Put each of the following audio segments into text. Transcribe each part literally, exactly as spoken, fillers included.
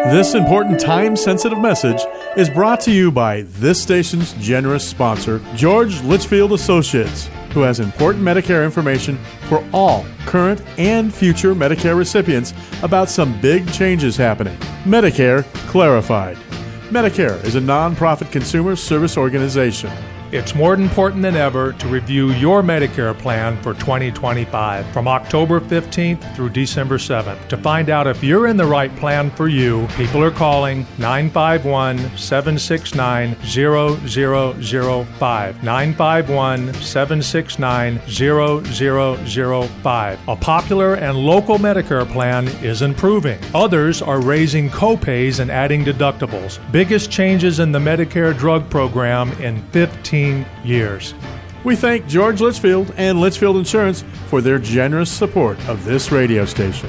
This important time-sensitive message is brought to you by this station's generous sponsor, George Litchfield Associates, who has important Medicare information for all current and future Medicare recipients about some big changes happening. Medicare Clarified. Medicare is a non-profit consumer service organization. It's more important than ever to review your Medicare plan for twenty twenty-five from October fifteenth through December seventh. To find out if you're in the right plan for you, people are calling nine five one, seven six nine, zero zero zero five. nine five one, seven six nine, zero zero zero five. A popular and local Medicare plan is improving. Others are raising copays and adding deductibles. Biggest changes in the Medicare drug program in fifteen years. We thank George Litchfield and Litchfield Insurance for their generous support of this radio station.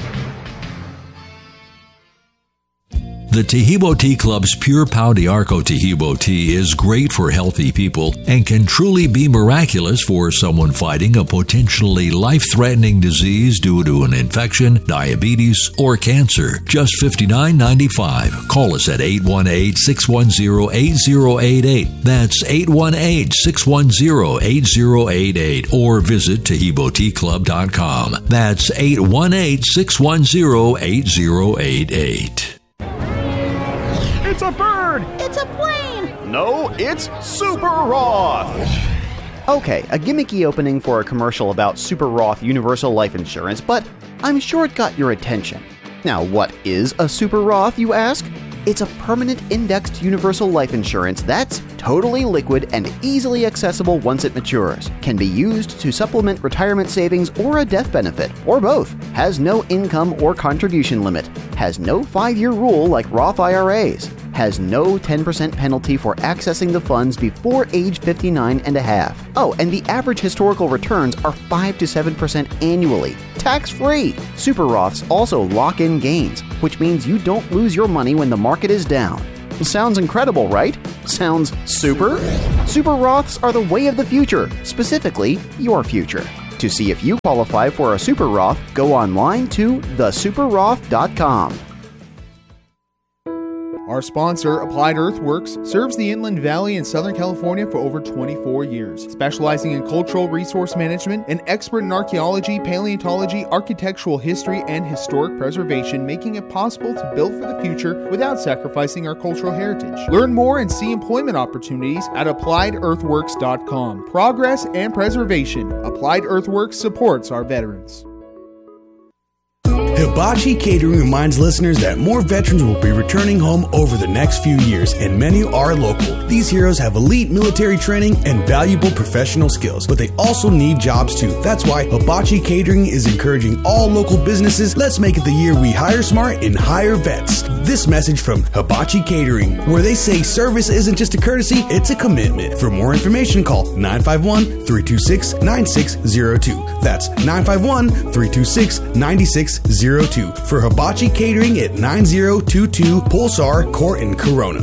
The Tahibo Tea Club's Pure Pau de Arco Tahibo tea is great for healthy people and can truly be miraculous for someone fighting a potentially life-threatening disease due to an infection, diabetes, or cancer. Just fifty-nine ninety-five. Call us at eight one eight, six one zero, eight zero eight eight. That's eight one eight, six one zero, eight zero eight eight. Or visit Tahibo Tea Club dot com. That's eight one eight, six one zero, eight zero eight eight. It's a bird! It's a plane! No, it's Super Roth! Okay, a gimmicky opening for a commercial about Super Roth Universal Life Insurance, but I'm sure it got your attention. Now, what is a Super Roth, you ask? It's a permanent indexed universal life insurance that's totally liquid and easily accessible once it matures. Can be used to supplement retirement savings or a death benefit, or both. Has no income or contribution limit. Has no five-year rule like Roth I R As. Has no ten percent penalty for accessing the funds before age fifty-nine and a half. Oh, and the average historical returns are five to seven percent annually. Tax-free. Super Roths also lock in gains, which means you don't lose your money when the market is down. Sounds incredible, right? Sounds super? Super Roths are the way of the future, specifically your future. To see if you qualify for a Super Roth, go online to the super roth dot com. Our sponsor, Applied Earthworks, serves the Inland Valley in Southern California for over twenty-four years, specializing in cultural resource management, an expert in archaeology, paleontology, architectural history, and historic preservation, making it possible to build for the future without sacrificing our cultural heritage. Learn more and see employment opportunities at applied earthworks dot com. Progress and preservation. Applied Earthworks supports our veterans. Hibachi Catering reminds listeners that more veterans will be returning home over the next few years, and many are local. These heroes have elite military training and valuable professional skills, but they also need jobs too. That's why Hibachi Catering is encouraging all local businesses. Let's make it the year we hire smart and hire vets. This message from Hibachi Catering, where they say service isn't just a courtesy, it's a commitment. For more information, call nine five one, three two six, nine six zero two. That's nine five one, three two six, nine six zero two. For Hibachi Catering at nine zero two two Pulsar Court in Corona.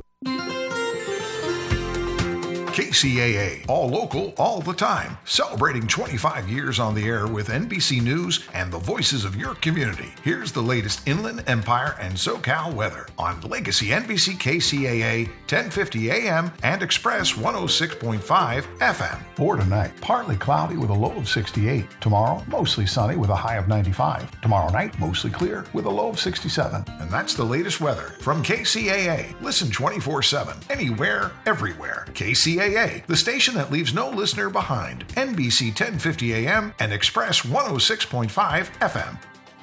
K C A A, all local, all the time, celebrating twenty-five years on the air with N B C News and the voices of your community. Here's the latest Inland Empire and SoCal weather on Legacy N B C K C A A, ten fifty A M and Express one oh six point five F M. For tonight, partly cloudy with a low of sixty-eight. Tomorrow, mostly sunny with a high of ninety-five. Tomorrow night, mostly clear with a low of sixty-seven. And that's the latest weather from K C A A. Listen twenty-four seven, anywhere, everywhere. K C A A, the station that leaves no listener behind. N B C ten fifty A M and Express one oh six point five F M.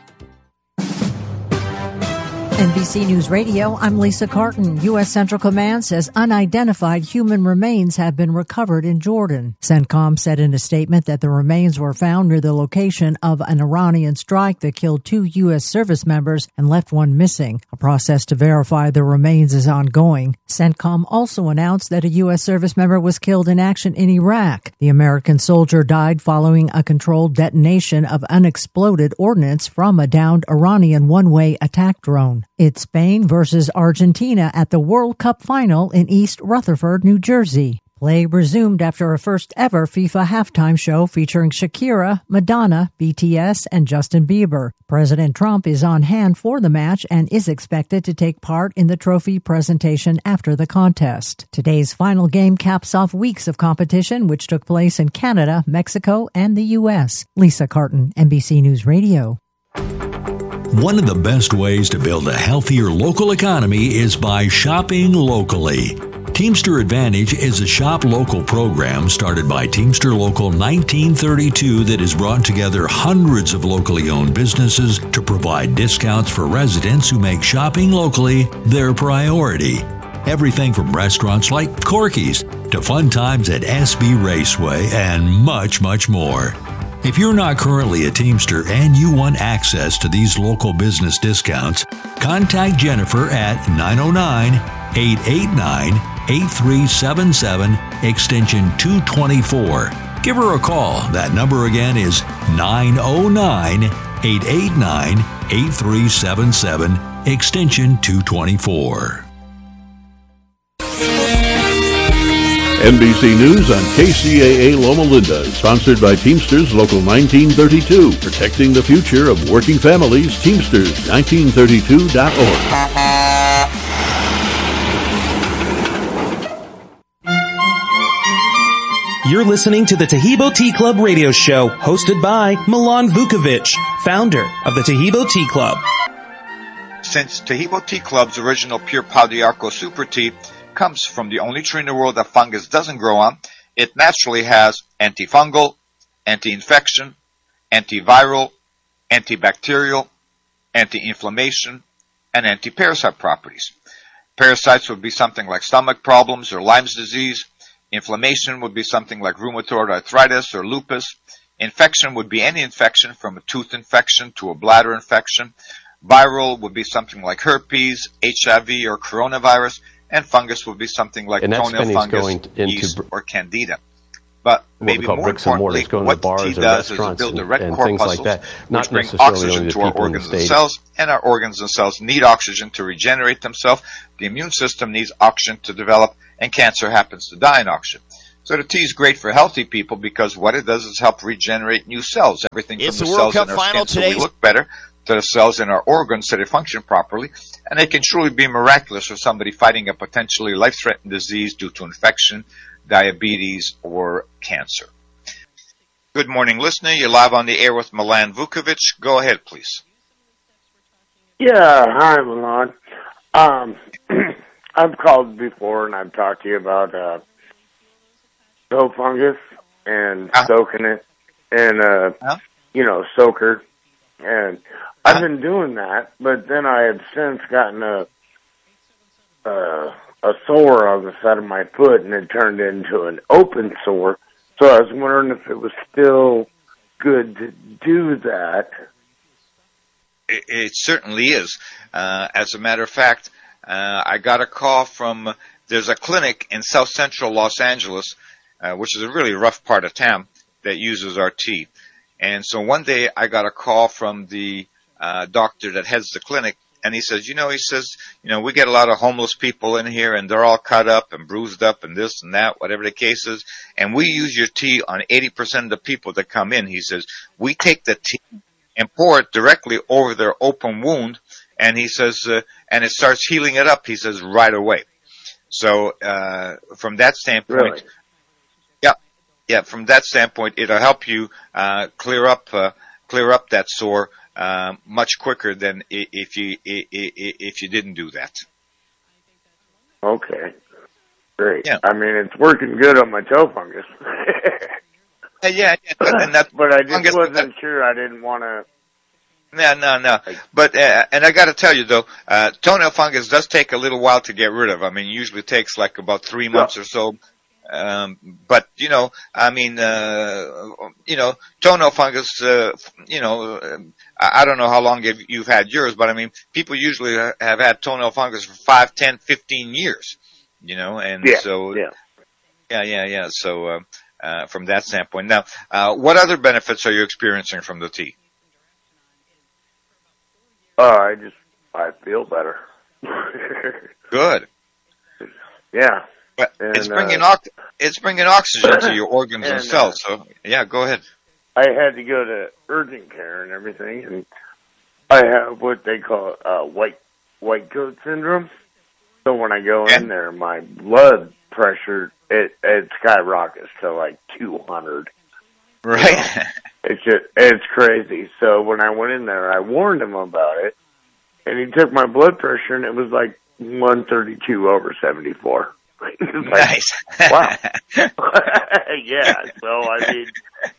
N B C News Radio, I'm Lisa Carton. U S. Central Command says unidentified human remains have been recovered in Jordan. CENTCOM said in a statement that the remains were found near the location of an Iranian strike that killed two U S service members and left one missing. A process to verify the remains is ongoing. CENTCOM also announced that a U S service member was killed in action in Iraq. The American soldier died following a controlled detonation of unexploded ordnance from a downed Iranian one-way attack drone. It's Spain versus Argentina at the World Cup final in East Rutherford, New Jersey. Play resumed after a first-ever FIFA halftime show featuring Shakira, Madonna, B T S, and Justin Bieber. President Trump is on hand for the match and is expected to take part in the trophy presentation after the contest. Today's final game caps off weeks of competition, which took place in Canada, Mexico, and the U S. Lisa Carton, N B C News Radio. One of the best ways to build a healthier local economy is by shopping locally. Teamster Advantage is a shop local program started by Teamster Local nineteen thirty-two that has brought together hundreds of locally owned businesses to provide discounts for residents who make shopping locally their priority. Everything from restaurants like Corky's to fun times at S B Raceway and much, much more. If you're not currently a Teamster and you want access to these local business discounts, contact Jennifer at nine oh nine, eight eight nine, eight three seven seven, extension two twenty-four. Give her a call. That number again is nine oh nine, eight eight nine, eight three seven seven, extension two twenty-four. N B C News on K C A A Loma Linda, sponsored by Teamsters Local nineteen thirty-two, protecting the future of working families. Teamsters nineteen thirty-two dot org. You're listening to the Taheebo Tea Club radio show, hosted by Milan Vukovic, founder of the Taheebo Tea Club. Since Taheebo Tea Club's original pure Pau d'Arco Super Tea comes from the only tree in the world that fungus doesn't grow on, it naturally has antifungal, anti-infection, antiviral, antibacterial, anti-inflammation, and anti-parasite properties. Parasites would be something like stomach problems or Lyme's disease. Inflammation would be something like rheumatoid arthritis or lupus. Infection would be any infection from a tooth infection to a bladder infection. Viral would be something like herpes, H I V, or coronavirus. And fungus would be something like toenail fungus, yeast, or candida. But maybe more importantly, what the tea does is build the red corpuscles, like which bring oxygen to our organs and cells, and our organs and cells need oxygen to regenerate themselves. The immune system needs oxygen to develop, and cancer happens to die in oxygen. So the tea is great for healthy people because what it does is help regenerate new cells. Everything from the cells in our skin so we look better, to the cells in our organs so they function properly, and they can truly be miraculous for somebody fighting a potentially life-threatening disease due to infection, diabetes, or cancer. Good morning, listener. You're live on the air with Milan Vukovic. Go ahead, please. Yeah, hi, Milan. Um, I've called before and I've talked to you about uh, toe fungus and uh-huh. soaking it in a, uh-huh. you know, soaker. And I've been doing that, but then I have since gotten a uh, a sore on the side of my foot, and it turned into an open sore. So I was wondering if it was still good to do that. It, it certainly is. Uh, as a matter of fact, uh, I got a call from, there's a clinic in South Central Los Angeles, uh, which is a really rough part of town, that uses our tea. And so one day I got a call from the uh, doctor that heads the clinic, and he says, you know, he says, you know, we get a lot of homeless people in here, and they're all cut up and bruised up and this and that, whatever the case is, and we use your tea on eighty percent of the people that come in. He says, we take the tea and pour it directly over their open wound, and he says, uh, and it starts healing it up, he says, right away. So uh, from that standpoint, really? Yeah, from that standpoint, it'll help you uh, clear up uh, clear up that sore uh, much quicker than if you if you didn't do that. Okay, great. Yeah. I mean, it's working good on my toe fungus. yeah, yeah, and that, but I just fungus, wasn't that, sure. I didn't want to. No, no, no. But uh, and I got to tell you though, uh, toenail fungus does take a little while to get rid of. I mean, it usually takes like about three months yeah. or so. Um, but, you know, I mean, uh, you know, toenail fungus, uh, you know, I, I don't know how long you've, you've had yours, but I mean, people usually have had toenail fungus for five, ten, fifteen years, you know, and yeah, so, yeah, yeah, yeah, yeah. So, uh, uh, from that standpoint. Now, uh, what other benefits are you experiencing from the tea? Uh, I just, I feel better. Good. Yeah. But and, it's bringing uh, ox- it's bringing oxygen to your organs and, and cells. uh, So yeah, go ahead. I had to go to urgent care and everything, and I have what they call uh, white white coat syndrome. So when I go in there, my blood pressure it it skyrockets to like two hundred. Right. You know? It's just it's crazy. So when I went in there, I warned him about it, and he took my blood pressure, and it was like one thirty-two over seventy-four. Like, nice. Wow. Yeah. So I mean,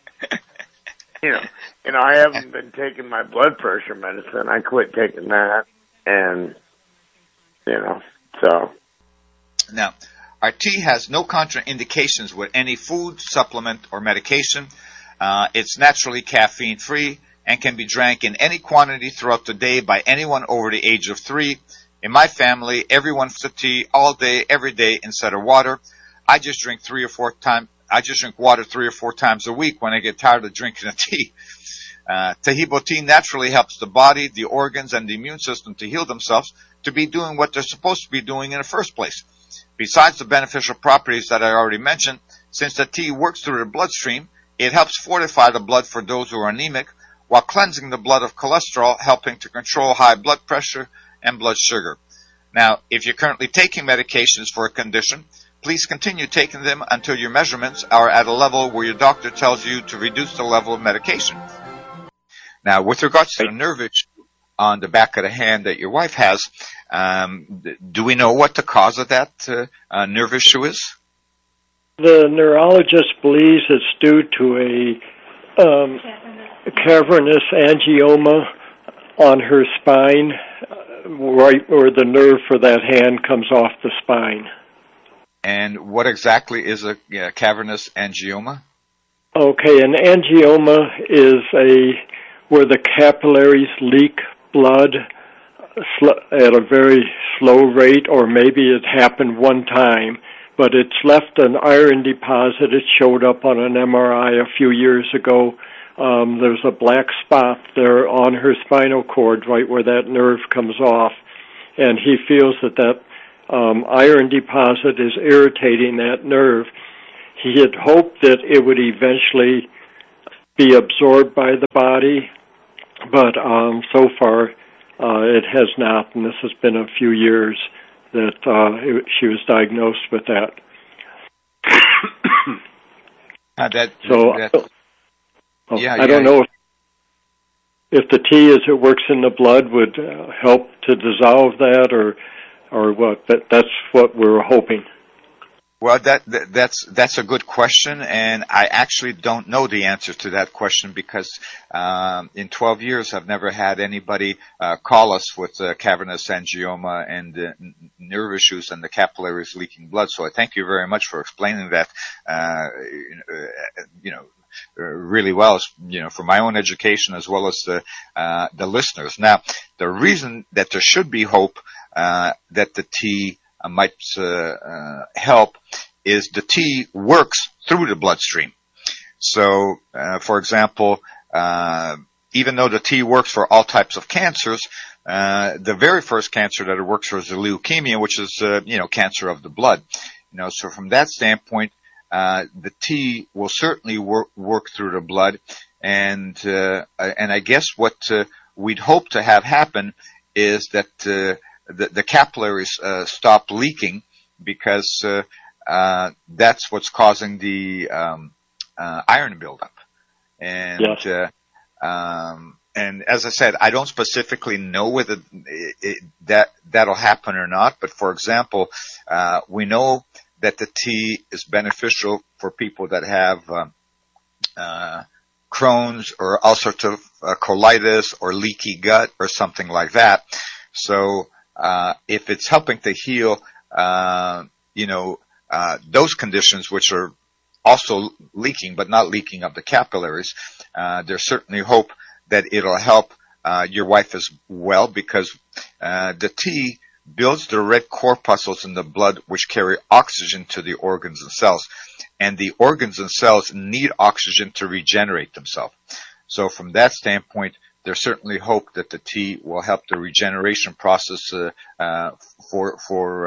you know, you know, I haven't been taking my blood pressure medicine. I quit taking that, and you know, so. Now, our tea has no contraindications with any food, supplement, or medication. Uh, it's naturally caffeine-free and can be drank in any quantity throughout the day by anyone over the age of three. In my family, everyone drinks the tea all day, every day instead of water. I just drink three or four times. I just drink water three or four times a week when I get tired of drinking the tea. Uh, Taheebo tea naturally helps the body, the organs, and the immune system to heal themselves to be doing what they're supposed to be doing in the first place. Besides the beneficial properties that I already mentioned, since the tea works through the bloodstream, it helps fortify the blood for those who are anemic, while cleansing the blood of cholesterol, helping to control high blood pressure and blood sugar. Now, if you're currently taking medications for a condition, please continue taking them until your measurements are at a level where your doctor tells you to reduce the level of medication. Now, with regards to the nerve issue on the back of the hand that your wife has, um, do we know what the cause of that uh, uh, nerve issue is? The neurologist believes it's due to a um, cavernous angioma on her spine, right where the nerve for that hand comes off the spine. And what exactly is a yeah, cavernous angioma? Okay, an angioma is a where the capillaries leak blood at a very slow rate, or maybe it happened one time, but it's left an iron deposit. It showed up on an M R I a few years ago. Um, there's a black spot there on her spinal cord, right where that nerve comes off, and he feels that that um, iron deposit is irritating that nerve. He had hoped that it would eventually be absorbed by the body, but um, so far uh, it has not, and this has been a few years that uh, it, she was diagnosed with that. Uh, that so that, oh, yeah, I don't yeah. know if, if the tea, as it works in the blood, would uh, help to dissolve that, or or what. But that's what we're hoping. Well, that, that that's that's a good question, and I actually don't know the answer to that question because um, in twelve years I've never had anybody uh, call us with uh, cavernous angioma and uh, nerve issues and the capillaries leaking blood. So I thank you very much for explaining that, uh, you know, really well, you know, for my own education as well as the uh, the listeners. Now, the reason that there should be hope uh, that the tea Uh, might uh, uh, help is the tea works through the bloodstream. So, uh, for example, uh, even though the tea works for all types of cancers, uh, the very first cancer that it works for is the leukemia, which is, uh, you know, cancer of the blood. You know, so from that standpoint, uh, the tea will certainly work, work through the blood. And, uh, and I guess what uh, we'd hope to have happen is that, uh, The, the capillaries uh, stop leaking because uh, uh, that's what's causing the um, uh, iron buildup. And yes. uh, um, and as I said, I don't specifically know whether it, it, that that'll happen or not. But for example, uh, we know that the tea is beneficial for people that have uh, uh, Crohn's or all sorts of uh, colitis or leaky gut or something like that. So Uh, if it's helping to heal, uh, you know, uh, those conditions which are also leaking, but not leaking of the capillaries, uh, there's certainly hope that it'll help, uh, your wife as well because, uh, the tea builds the red corpuscles in the blood which carry oxygen to the organs and cells. And the organs and cells need oxygen to regenerate themselves. So from that standpoint, there's certainly hope that the tea will help the regeneration process uh, uh, for for uh,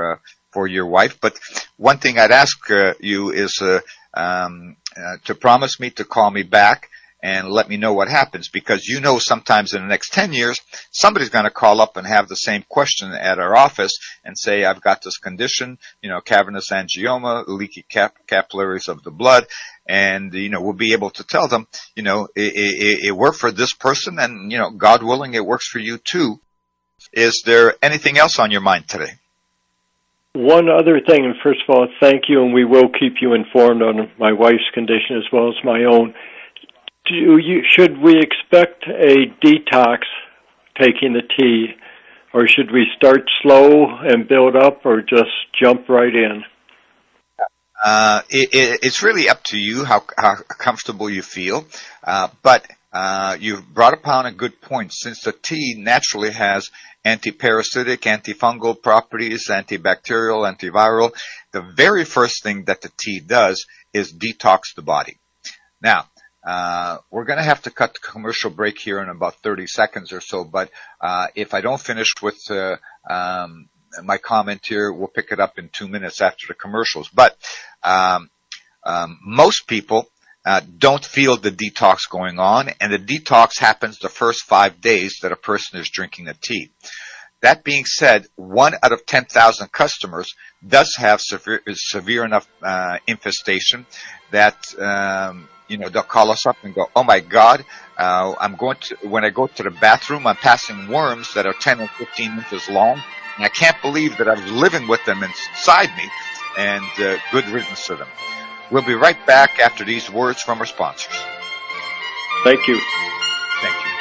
for your wife. But one thing I'd ask uh, you is uh, um, uh, to promise me to call me back and let me know what happens, because you know sometimes in the next ten years, somebody's going to call up and have the same question at our office and say, I've got this condition, you know, cavernous angioma, leaky cap- capillaries of the blood, and, you know, we'll be able to tell them, you know, it, it, it worked for this person, and, you know, God willing, it works for you too. Is there anything else on your mind today? One other thing, and first of all, thank you, and we will keep you informed on my wife's condition as well as my own. Do you, should we expect a detox taking the tea, or should we start slow and build up, or just jump right in? Uh, it, it, it's really up to you how, how comfortable you feel, uh, but uh, you've brought upon a good point. Since the tea naturally has anti-parasitic, antifungal properties, antibacterial, antiviral, the very first thing that the tea does is detox the body. Now, Uh, we're going to have to cut the commercial break here in about thirty seconds or so, but uh, if I don't finish with uh, um, my comment here, we'll pick it up in two minutes after the commercials. But um, um, most people uh, don't feel the detox going on, and the detox happens the first five days that a person is drinking the tea. That being said, one out of ten thousand customers does have severe, severe enough uh, infestation that um, you know, they'll call us up and go, oh my God, uh, I'm going to, when I go to the bathroom, I'm passing worms that are ten or fifteen inches long, and I can't believe that I was living with them inside me, and uh, good riddance to them. We'll be right back after these words from our sponsors. Thank you. Thank you.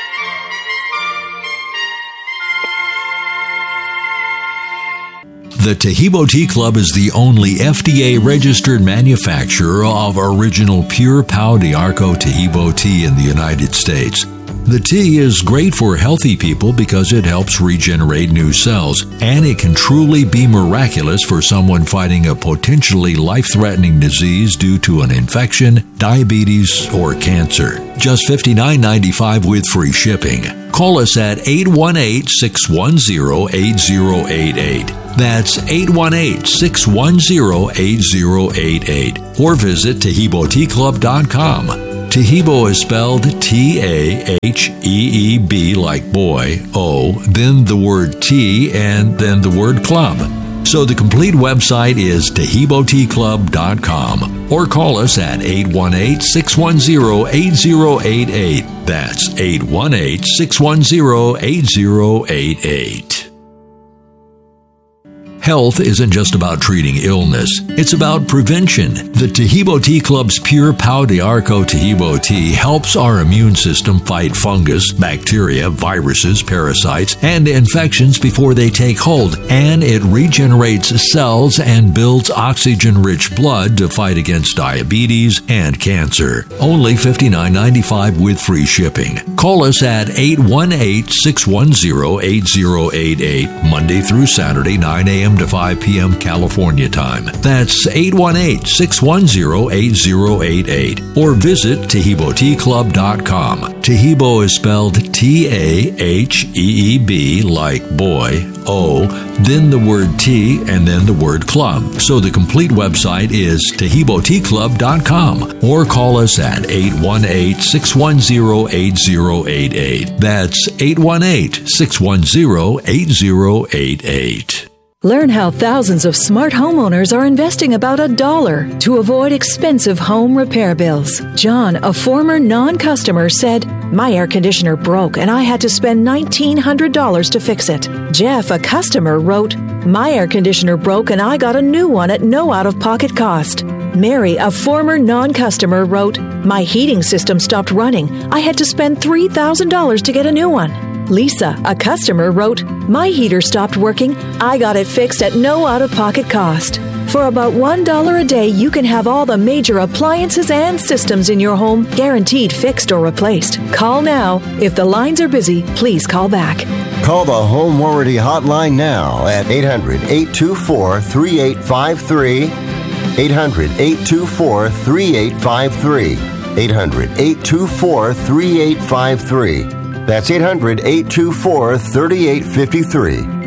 The Taheebo Tea Club is the only F D A-registered manufacturer of original pure Pau d'Arco Taheebo tea in the United States. The tea is great for healthy people because it helps regenerate new cells, and it can truly be miraculous for someone fighting a potentially life-threatening disease due to an infection, diabetes, or cancer. Just fifty-nine ninety-five with free shipping. Call us at eight one eight, six one zero, eight zero eight eight. That's eight one eight, six one zero, eight zero eight eight. Or visit Taheebo Tea Club dot com. Taheebo is spelled T A H E E B like boy, O, then the word tea, and then the word club. So the complete website is Taheebo Tea Club dot com. Or call us at eight one eight, six one zero, eight zero eight eight. That's eight one eight, six one zero, eight zero eight eight. Health isn't just about treating illness, it's about prevention. The Taheebo Tea Club's pure Pau d'Arco Taheebo tea helps our immune system fight fungus, bacteria, viruses, parasites, and infections before they take hold, and it regenerates cells and builds oxygen-rich blood to fight against diabetes and cancer. Only fifty-nine ninety-five with free shipping. Call us at eight one eight, six one zero, eight zero eight eight, Monday through Saturday, nine a.m. to five p.m. California time. That's eight one eight, six one zero, eight zero eight eight. Or visit Taheebo Tea Club dot com. Taheebo is spelled T A H E E B like boy, O, then the word tea, and then the word club. So the complete website is Taheebo Tea Club dot com. Or call us at eight one eight, six one zero, eight zero eight eight. That's eight one eight, six one zero, eight zero eight eight. Learn how thousands of smart homeowners are investing about a dollar to avoid expensive home repair bills. John, a former non-customer, said, "My air conditioner broke and I had to spend nineteen hundred dollars to fix it." Jeff, a customer, wrote, "My air conditioner broke and I got a new one at no out-of-pocket cost." Mary, a former non-customer, wrote, "My heating system stopped running. I had to spend three thousand dollars to get a new one." Lisa, a customer, wrote, "My heater stopped working. I got it fixed at no out-of-pocket cost." For about one dollar a day, you can have all the major appliances and systems in your home guaranteed fixed or replaced. Call now. If the lines are busy, please call back. Call the Home Warranty Hotline now at eight hundred, eight two four, three eight five three. eight hundred, eight two four, three eight five three. eight hundred, eight two four, three eight five three. That's eight hundred, eight two four, three eight five three.